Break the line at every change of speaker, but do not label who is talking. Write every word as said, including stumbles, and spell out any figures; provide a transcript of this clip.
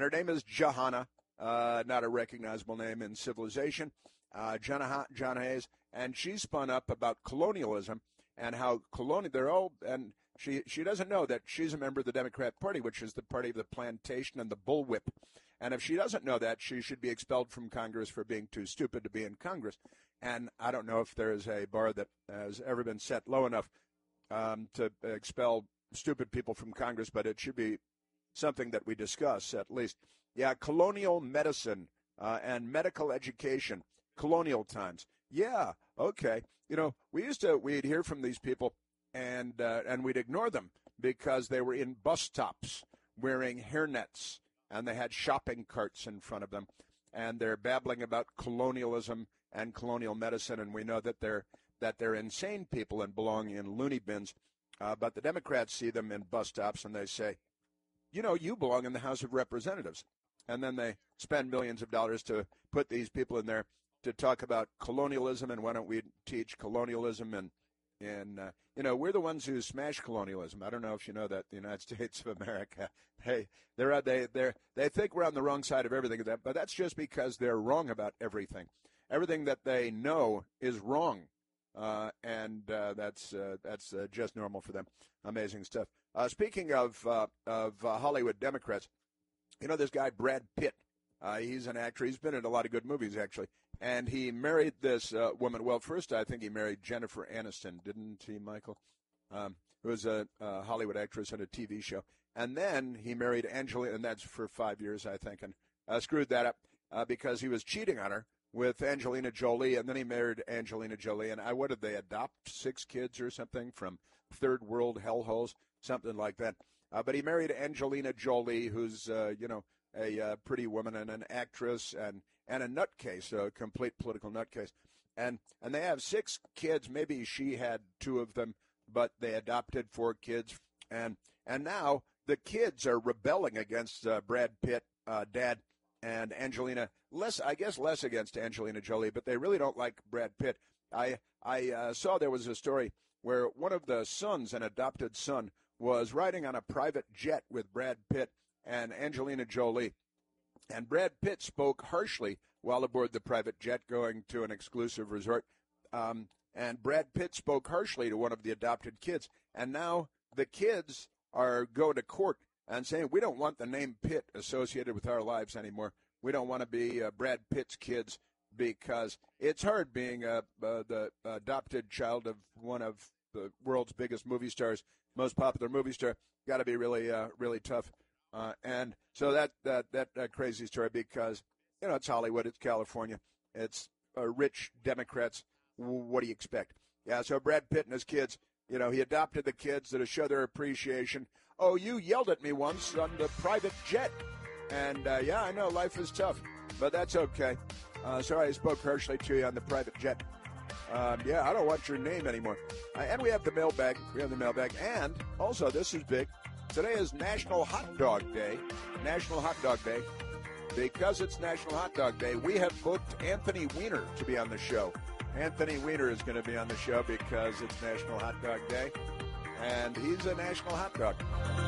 her name is Johanna, uh, not a recognizable name in civilization. Uh, Jana, Jana Hayes, and she spun up about colonialism and how colonial they're all, and she she doesn't know that she's a member of the Democrat Party, which is the party of the plantation and the bullwhip. And if she doesn't know that, she should be expelled from Congress for being too stupid to be in Congress. And I don't know if there is a bar that has ever been set low enough um, to expel stupid people from Congress, but it should be something that we discuss at least. Yeah, colonial medicine uh, and medical education, colonial times. Yeah, okay. You know, we used to, we'd hear from these people and uh, and we'd ignore them because they were in bus stops wearing hairnets and they had shopping carts in front of them and they're babbling about colonialism and colonial medicine, and we know that they're that they're insane people and belong in loony bins. Uh, but the Democrats see them in bus stops and they say, you know, you belong in the House of Representatives. And then they spend millions of dollars to put these people in there to talk about colonialism, and why don't we teach colonialism? And, and uh, you know, we're the ones who smash colonialism. I don't know if you know that, the United States of America, hey, they're, they they're, they think we're on the wrong side of everything, but that's just because they're wrong about everything. Everything that they know is wrong, uh, and uh, that's uh, that's uh, just normal for them. Amazing stuff. Uh, speaking of uh, of uh, Hollywood Democrats, you know this guy Brad Pitt. Uh, he's an actor. He's been in a lot of good movies, actually. And he married this uh, woman. Well, first, I think he married Jennifer Aniston, didn't he, Michael? Um, who was a, a Hollywood actress in a T V show. And then he married Angelina, and that's for five years, I think, and uh, screwed that up uh, because he was cheating on her with Angelina Jolie, and then he married Angelina Jolie. And I, what did they adopt, six kids or something from third world hellholes, something like that. Uh, but he married Angelina Jolie, who's, uh, you know, a uh, pretty woman and an actress and, and a nutcase, a complete political nutcase. And and they have six kids. Maybe she had two of them, but they adopted four kids. And and now the kids are rebelling against uh, Brad Pitt, uh, Dad, and Angelina. Less, I guess, less against Angelina Jolie, but they really don't like Brad Pitt. I I uh, saw there was a story where one of the sons, an adopted son, was riding on a private jet with Brad Pitt and Angelina Jolie. And Brad Pitt spoke harshly while aboard the private jet going to an exclusive resort. Um, and Brad Pitt spoke harshly to one of the adopted kids. And now the kids are going to court and saying, we don't want the name Pitt associated with our lives anymore. We don't want to be uh, Brad Pitt's kids because it's hard being uh, uh, the adopted child of one of the world's biggest movie stars, most popular movie star. Got to be really, uh, really tough. Uh, and so that that that uh, crazy story because, you know, it's Hollywood, it's California, it's uh, rich Democrats. What do you expect? Yeah, so Brad Pitt and his kids, you know, he adopted the kids to show their appreciation. Oh, you yelled at me once on the private jet. And, uh, yeah, I know life is tough, but that's okay. Uh, sorry I spoke harshly to you on the private jet. Um, yeah, I don't want your name anymore. Uh, and we have the mailbag. We have the mailbag. And also, this is big. Today is National Hot Dog Day. National Hot Dog Day. Because it's National Hot Dog Day, we have booked Anthony Weiner to be on the show. Anthony Weiner is going to be on the show because it's National Hot Dog Day. And he's a national hot dog.